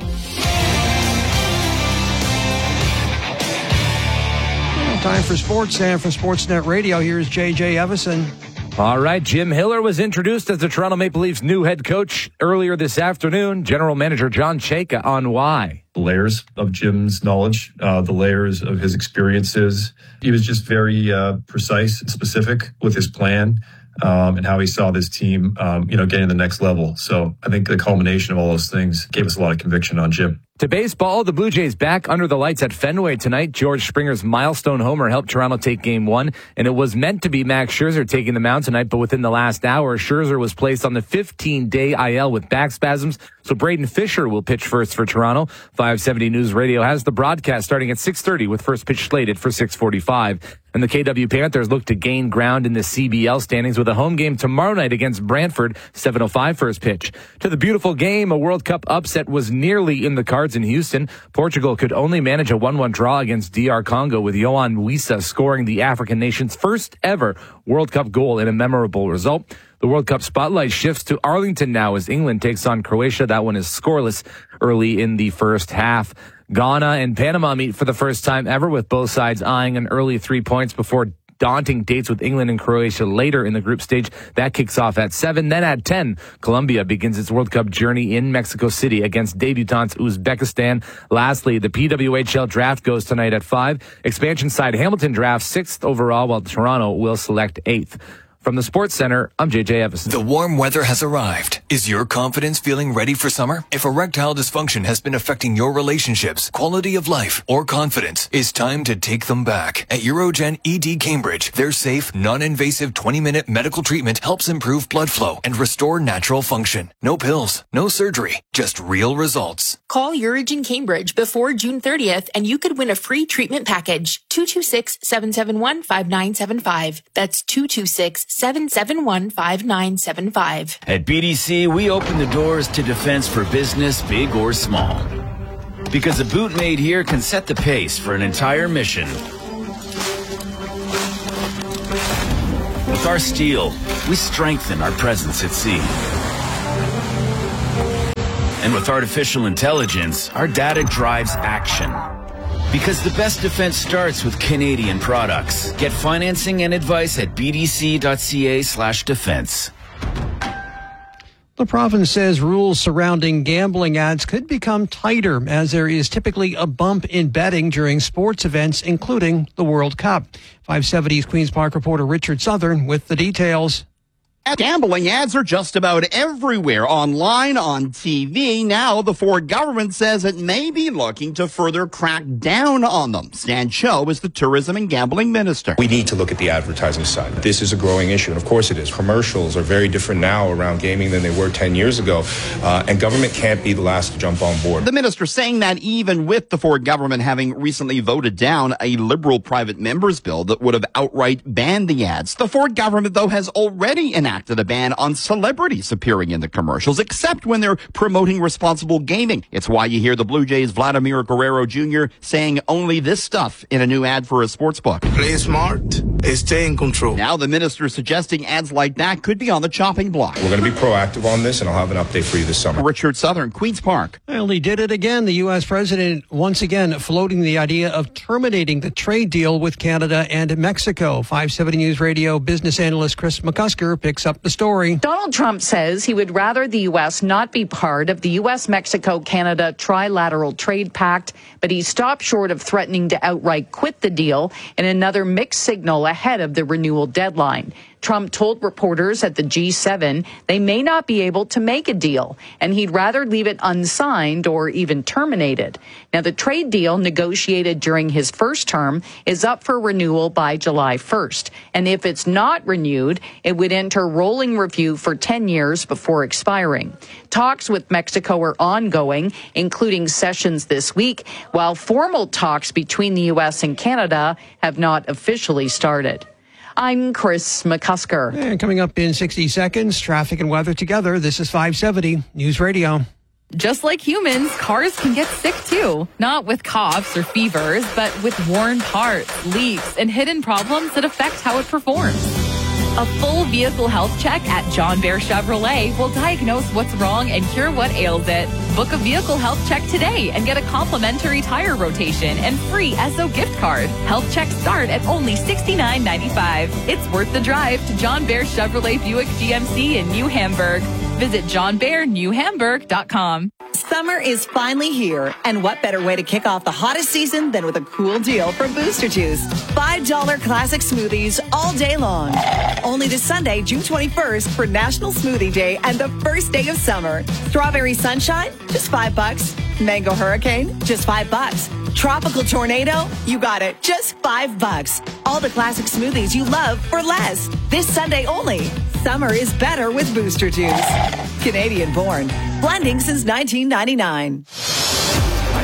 Time for sports, and for Sportsnet Radio, here's J.J. Evison. All right, Jim Hiller was introduced as the Toronto Maple Leafs' new head coach earlier this afternoon. General Manager John Chayka on why. The layers of Jim's knowledge, the layers of his experiences. He was just very precise and specific with his plan. And how he saw this team, getting to the next level. So I think the culmination of all those things gave us a lot of conviction on Jim. To baseball, the Blue Jays back under the lights at Fenway tonight. George Springer's milestone homer helped Toronto take Game 1, and it was meant to be Max Scherzer taking the mound tonight, but within the last hour, Scherzer was placed on the 15-day IL with back spasms, so Braden Fisher will pitch first for Toronto. 570 News Radio has the broadcast starting at 6:30 with first pitch slated for 6:45. And the KW Panthers look to gain ground in the CBL standings with a home game tomorrow night against Brantford, 7:05 first pitch. To the beautiful game, a World Cup upset was nearly in the cards in Houston. Portugal could only manage a 1-1 draw against DR Congo, with Yohan Wissa scoring the African nation's first ever World Cup goal in a memorable result. The World Cup spotlight shifts to Arlington now as England takes on Croatia. That one is scoreless early in the first half. Ghana and Panama meet for the first time ever, with both sides eyeing an early 3 points before daunting dates with England and Croatia later in the group stage. That kicks off at 7. Then at 10, Colombia begins its World Cup journey in Mexico City against debutants Uzbekistan. Lastly, the PWHL draft goes tonight at 5. Expansion side Hamilton drafts 6th overall, while Toronto will select 8th. From the Sports Center, I'm JJ Evison. The warm weather has arrived. Is your confidence feeling ready for summer? If erectile dysfunction has been affecting your relationships, quality of life, or confidence, it's time to take them back. At Urogen ED Cambridge, their safe, non-invasive 20-minute medical treatment helps improve blood flow and restore natural function. No pills, no surgery, just real results. Call Urogen Cambridge before June 30th and you could win a free treatment package. 226-771-5975. That's 226-771-5975. At BDC, we open the doors to defense for business, big or small. Because a boot made here can set the pace for an entire mission. With our steel, we strengthen our presence at sea. And with artificial intelligence, our data drives action. Because the best defense starts with Canadian products. Get financing and advice at bdc.ca/defense. The province says rules surrounding gambling ads could become tighter, as there is typically a bump in betting during sports events, including the World Cup. 570's Queen's Park reporter Richard Southern with the details. Gambling ads are just about everywhere, online, on TV. Now, the Ford government says it may be looking to further crack down on them. Stan Cho is the tourism and gambling minister. We need to look at the advertising side. This is a growing issue, and of course it is. Commercials are very different now around gaming than they were 10 years ago, and government can't be the last to jump on board. The minister saying that even with the Ford government having recently voted down a Liberal private member's bill that would have outright banned the ads. The Ford government, though, has already enacted a ban on celebrities appearing in the commercials, except when they're promoting responsible gaming. It's why you hear the Blue Jays' Vladimir Guerrero Jr. saying only this stuff in a new ad for a sports book. Play smart, stay in control. Now the minister suggesting ads like that could be on the chopping block. We're going to be proactive on this, and I'll have an update for you this summer. Richard Southern, Queen's Park. Well, he did it again. The U.S. president once again floating the idea of terminating the trade deal with Canada and Mexico. 570 News Radio business analyst Chris McCusker picks up the story. Donald Trump says he would rather the U.S. not be part of the U.S.-Mexico-Canada trilateral trade pact, but he stopped short of threatening to outright quit the deal in another mixed signal ahead of the renewal deadline. Trump told reporters at the G7 they may not be able to make a deal, and he'd rather leave it unsigned or even terminated. Now, the trade deal negotiated during his first term is up for renewal by July 1st. And if it's not renewed, it would enter rolling review for 10 years before expiring. Talks with Mexico are ongoing, including sessions this week, while formal talks between the U.S. and Canada have not officially started. I'm Chris McCusker. And coming up in 60 seconds, traffic and weather together. This is 570 News Radio. Just like humans, cars can get sick too. Not with coughs or fevers, but with worn parts, leaks, and hidden problems that affect how it performs. A full vehicle health check at John Bear Chevrolet will diagnose what's wrong and cure what ails it. Book a vehicle health check today and get a complimentary tire rotation and free Esso gift card. Health checks start at only $69.95. It's worth the drive to John Bear Chevrolet Buick GMC in New Hamburg. Visit johnbearnewhamburg.com. Summer is finally here, and what better way to kick off the hottest season than with a cool deal from Booster Juice. $5 classic smoothies all day long. Only this Sunday, June 21st for National Smoothie Day and the first day of summer. Strawberry Sunshine, just $5. Mango Hurricane, just $5. Tropical Tornado, you got it, just $5. All the classic smoothies you love for less. This Sunday only. Summer is better with Booster Juice. Canadian born. Blending since 1999.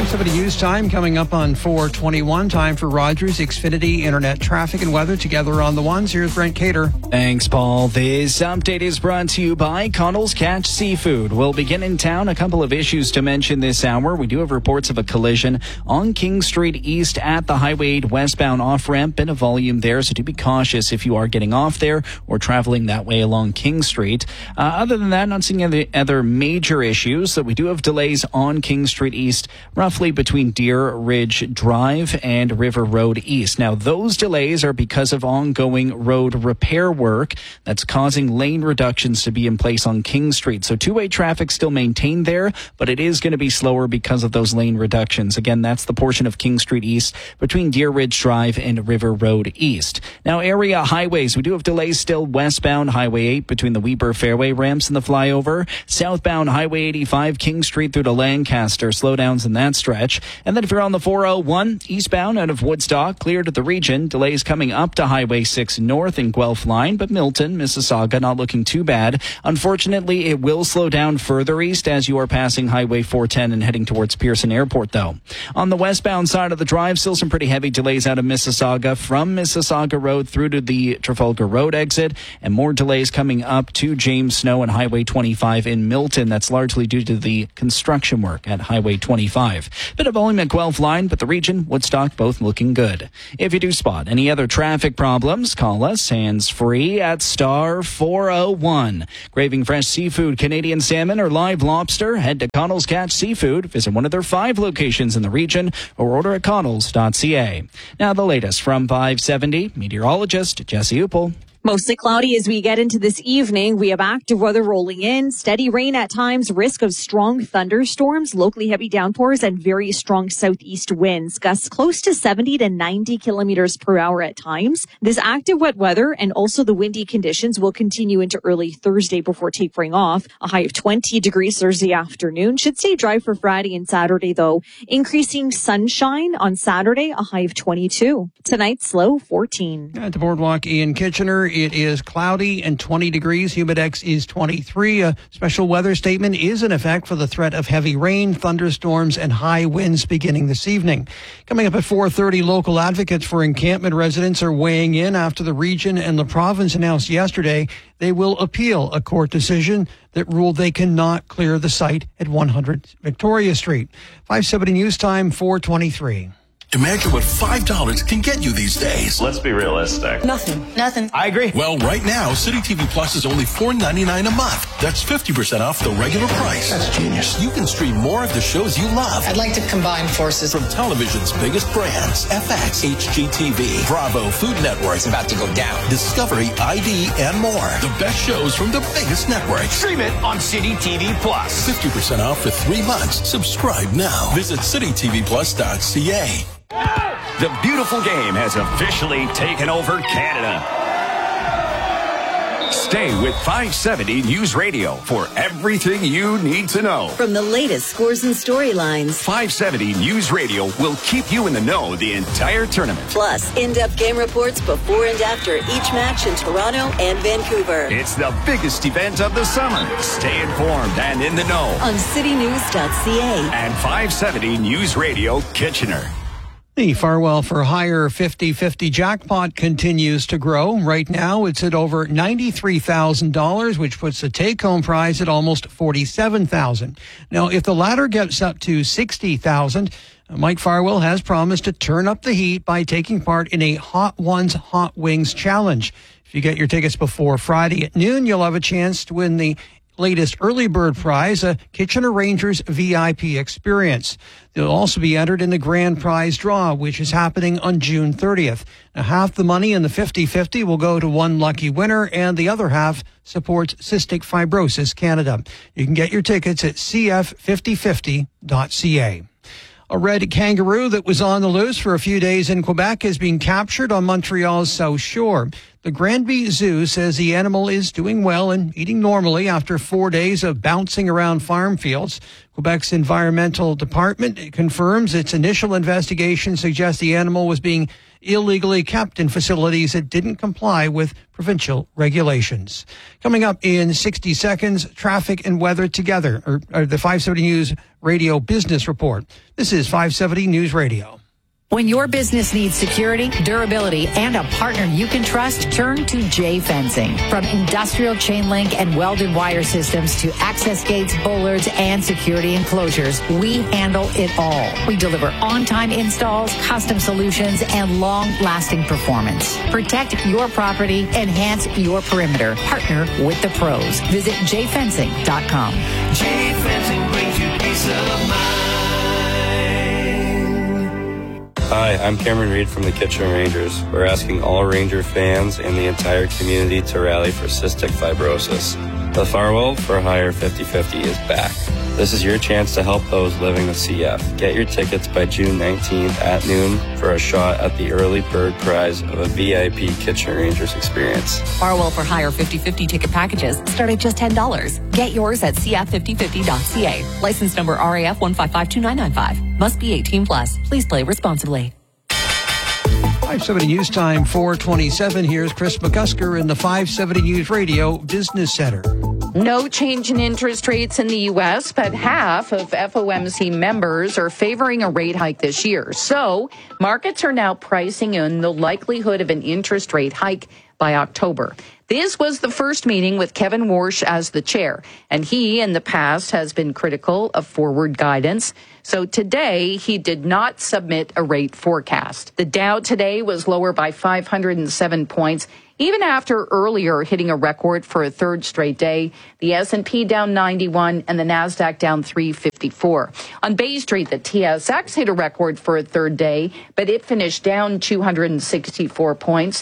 5:70 news time coming up on 4:21. Time for Rogers Xfinity Internet traffic and weather together on the ones. Here's Brent Cater. Thanks, Paul. This update is brought to you by Connell's Catch Seafood. We'll begin in town. A couple of issues to mention this hour. We do have reports of a collision on King Street East at the Highway 8 westbound off-ramp. Bit of volume there, so do be cautious if you are getting off there or traveling that way along King Street. Other than that, not seeing any other major issues. So we do have delays on King Street East, roughly between Deer Ridge Drive and River Road East. Now, those delays are because of ongoing road repair work that's causing lane reductions to be in place on King Street. So two-way traffic still maintained there, but it is going to be slower because of those lane reductions. Again, that's the portion of King Street East between Deer Ridge Drive and River Road East. Now, area highways, we do have delays still westbound Highway 8 between the Weber Fairway ramps and the flyover. Southbound Highway 85, King Street through to Lancaster, slowdowns in that stretch. And then if you're on the 401 eastbound out of Woodstock, cleared at the region, delays coming up to Highway 6 north in Guelph line, but Milton, Mississauga, not looking too bad. Unfortunately, it will slow down further east as you are passing Highway 410 and heading towards Pearson Airport, though. On the westbound side of the drive, still some pretty heavy delays out of Mississauga from Mississauga Road through to the Trafalgar Road exit, and more delays coming up to James Snow and Highway 25 in Milton. That's largely due to the construction work at Highway 25. Bit of volume at Guelph line, but the region, Woodstock, both looking good. If you do spot any other traffic problems, call us hands-free at star 401. Craving fresh seafood, Canadian salmon, or live lobster? Head to Connell's Catch Seafood. Visit one of their 5 locations in the region or order at connells.ca. Now the latest from 570, meteorologist Jesse Uppel. Mostly cloudy as we get into this evening. We have active weather rolling in, steady rain at times, risk of strong thunderstorms, locally heavy downpours, and very strong southeast winds. Gusts close to 70 to 90 kilometers per hour at times. This active wet weather and also the windy conditions will continue into early Thursday before tapering off. A high of 20 degrees Thursday afternoon. Should stay dry for Friday and Saturday, though. Increasing sunshine on Saturday, a high of 22. Tonight's low 14. At the Boardwalk in Kitchener, it is cloudy and 20 degrees. Humidex is 23. A special weather statement is in effect for the threat of heavy rain, thunderstorms, and high winds beginning this evening. Coming up at 4:30, local advocates for encampment residents are weighing in after the region and the province announced yesterday they will appeal a court decision that ruled they cannot clear the site at 100 Victoria Street. 570 News Time, 4:23. Imagine what $5 can get you these days. Let's be realistic. Nothing. I agree. Well, right now, City TV Plus is only $4.99 a month. That's 50% off the regular price. That's genius. You can stream more of the shows you love. I'd like to combine forces. From television's biggest brands, FX, HGTV, Bravo, Food Network. It's about to go down. Discovery, ID, and more. The best shows from the biggest networks. Stream it on City TV Plus. 50% off for 3 months. Subscribe now. Visit citytvplus.ca. The beautiful game has officially taken over Canada. Stay with 570 News Radio for everything you need to know. From the latest scores and storylines, 570 News Radio will keep you in the know the entire tournament. Plus in-depth game reports before and after each match in Toronto and Vancouver. It's the biggest event of the summer. Stay informed and in the know on citynews.ca and 570 News Radio Kitchener. The Farwell for Hire 50-50 jackpot continues to grow. Right now, it's at over $93,000, which puts the take-home prize at almost $47,000. Now, if the latter gets up to $60,000, Mike Farwell has promised to turn up the heat by taking part in a Hot Ones Hot Wings challenge. If you get your tickets before Friday at noon, you'll have a chance to win the latest early bird prize, a Kitchener Rangers VIP experience. They'll also be entered in the grand prize draw, which is happening on June 30th. Now, half the money in the 50-50 will go to one lucky winner, and the other half supports Cystic Fibrosis Canada. You can get your tickets at cf5050.ca. A red kangaroo that was on the loose for a few days in Quebec has been captured on Montreal's South Shore. The Granby Zoo says the animal is doing well and eating normally after 4 days of bouncing around farm fields. Quebec's Environmental Department confirms its initial investigation suggests the animal was being illegally kept in facilities that didn't comply with provincial regulations. Coming up in 60 seconds, traffic and weather together, or the 570 News Radio Business Report. This is 570 News Radio. When your business needs security, durability, and a partner you can trust, turn to J Fencing. From industrial chain link and welded wire systems to access gates, bollards, and security enclosures, we handle it all. We deliver on-time installs, custom solutions, and long-lasting performance. Protect your property, enhance your perimeter. Partner with the pros. Visit jfencing.com. J Fencing brings you peace of mind. Hi, I'm Cameron Reed from the Kitchener Rangers. We're asking all Ranger fans and the entire community to rally for cystic fibrosis. The Farwell for Hire 50/50 is back. This is your chance to help those living with CF. Get your tickets by June 19th at noon for a shot at the early bird prize of a VIP Kitchener Rangers experience. Farwell for Hire 50/50 ticket packages start at just $10. Get yours at cf5050.ca. License number RAF 1552995. Must be 18 plus. Please play responsibly. 570 News Time, 427. Here's Chris McCusker in the 570 News Radio Business Center. No change in interest rates in the U.S., but half of FOMC members are favoring a rate hike this year. So markets are now pricing in the likelihood of an interest rate hike by October. This was the first meeting with Kevin Warsh as the chair, and he in the past has been critical of forward guidance. So today, he did not submit a rate forecast. The Dow today was lower by 507 points, even after earlier hitting a record for a third straight day. The S&P down 91 and the Nasdaq down 354. On Bay Street, the TSX hit a record for a third day, but it finished down 264 points,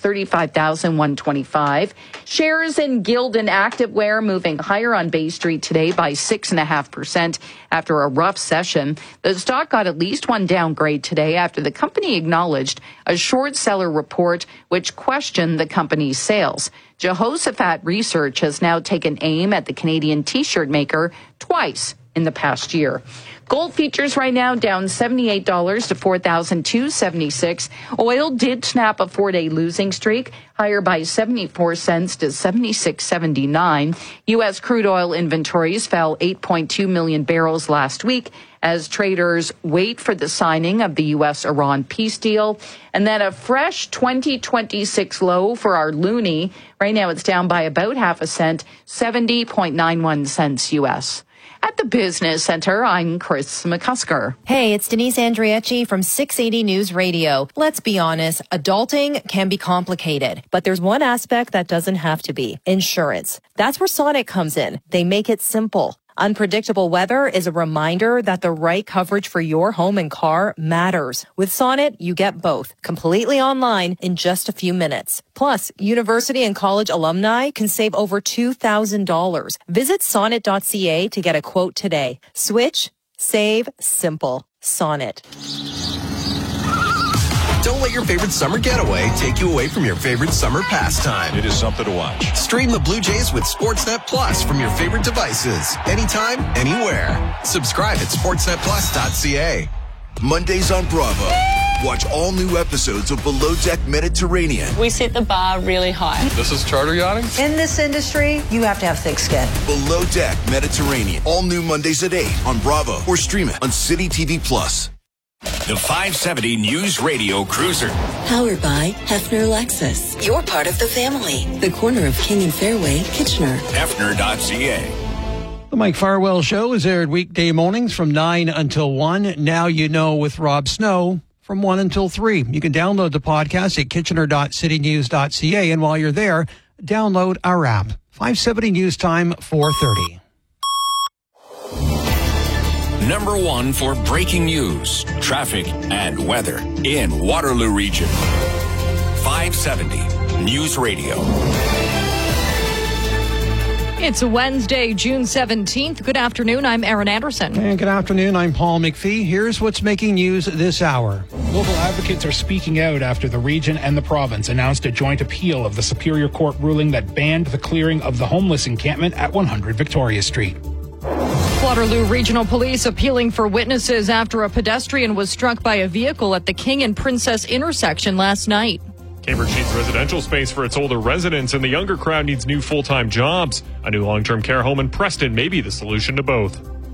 35,125. Shares in Gildan Activewear moving higher on Bay Street today by 6.5% after a rough session. The stock got at least one downgrade today after the company acknowledged a short seller report which questioned the company's sales. Jehoshaphat Research has now taken aim at the Canadian T-shirt maker twice in the past year. Gold futures right now down $78 to $4,276. Oil did snap a 4-day losing streak, higher by 74 cents to $76.79. U.S. crude oil inventories fell 8.2 million barrels last week as traders wait for the signing of the U.S.-Iran peace deal. And then a fresh 2026 low for our loonie. Right now it's down by about half a cent, 70.91 cents U.S. At the Business Center, I'm Chris McCusker. Hey, it's Denise Andriecci from 680 News Radio. Let's be honest, adulting can be complicated, but there's one aspect that doesn't have to be: insurance. That's where Sonnet comes in. They make it simple. Unpredictable weather is a reminder that the right coverage for your home and car matters. With Sonnet, you get both, completely online in just a few minutes. Plus, university and college alumni can save over $2,000. Visit sonnet.ca to get a quote today. Switch, save, simple. Sonnet. Don't let your favorite summer getaway take you away from your favorite summer pastime. It is something to watch. Stream the Blue Jays with Sportsnet Plus from your favorite devices. Anytime, anywhere. Subscribe at sportsnetplus.ca. Mondays on Bravo. Watch all new episodes of Below Deck Mediterranean. We set the bar really high. This is charter yachting? In this industry, you have to have thick skin. Below Deck Mediterranean. All new Mondays at 8 on Bravo or stream it on City TV Plus. The 570 News Radio Cruiser. Powered by Hefner Lexus. You're part of the family. The corner of King and Fairway, Kitchener. Hefner.ca. The Mike Farwell Show is aired weekday mornings from 9 until 1. Now You Know with Rob Snow from 1 until 3. You can download the podcast at kitchener.citynews.ca. And while you're there, download our app. 570 News Time, 4:30. Number 1 for breaking news, traffic, and weather in Waterloo Region. 570 News Radio. It's Wednesday, June 17th. Good afternoon. I'm Aaron Anderson. And good afternoon. I'm Paul McPhee. Here's what's making news this hour. Local advocates are speaking out after the region and the province announced a joint appeal of the Superior Court ruling that banned the clearing of the homeless encampment at 100 Victoria Street. Waterloo Regional Police appealing for witnesses after a pedestrian was struck by a vehicle at the King and Princess intersection last night. Cambridge needs residential space for its older residents, and the younger crowd needs new full-time jobs. A new long-term care home in Preston may be the solution to both.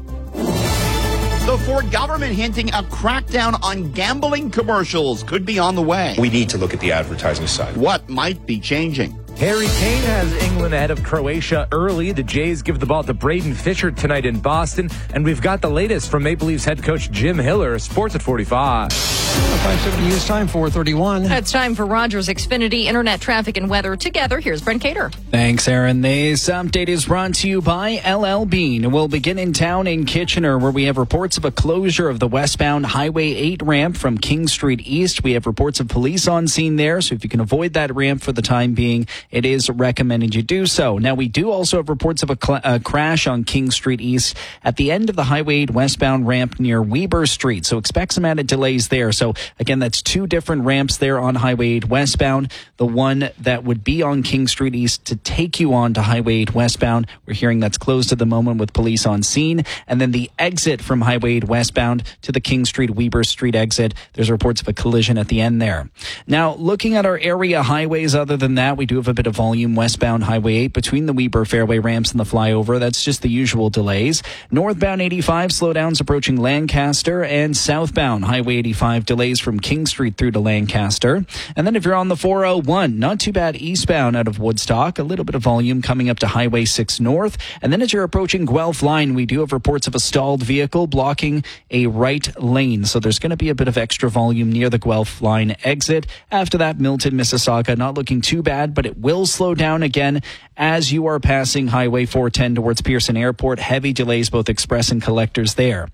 The Ford government hinting a crackdown on gambling commercials could be on the way. We need to look at the advertising side. What might be changing? Harry Kane has England ahead of Croatia early. The Jays give the ball to Braden Fisher tonight in Boston. And we've got the latest from Maple Leafs head coach Jim Hiller. Sports at 45. 570 News Time, 4:31. It's time for Rogers Xfinity Internet Traffic and Weather. Together, here's Brent Cater. Thanks, Aaron. This update is brought to you by LL Bean. We'll begin in town in Kitchener, where we have reports of a closure of the westbound Highway 8 ramp from King Street East. We have reports of police on scene there, so if you can avoid that ramp for the time being, it is recommended you do so. Now, we do also have reports of a crash on King Street East at the end of the Highway 8 westbound ramp near Weber Street, so expect some added delays there. So, again, that's two different ramps there on Highway 8 westbound. The one that would be on King Street East to take you on to Highway 8 westbound, we're hearing that's closed at the moment with police on scene. And then the exit from Highway 8 westbound to the King Street Weber Street exit, there's reports of a collision at the end there. Now, looking at our area highways, other than that, we do have a bit of volume westbound Highway 8 between the Weber Fairway ramps and the flyover. That's just the usual delays. Northbound 85 slowdowns approaching Lancaster, and southbound Highway 85 delays from King Street through to Lancaster. And then if you're on the 401, not too bad eastbound out of Woodstock, a little bit of volume coming up to Highway 6 North. And then as you're approaching Guelph Line, we do have reports of a stalled vehicle blocking a right lane. So there's going to be a bit of extra volume near the Guelph Line exit. After that, Milton, Mississauga, not looking too bad, but it will slow down again as you are passing Highway 410 towards Pearson Airport. Heavy delays, both express and collectors there.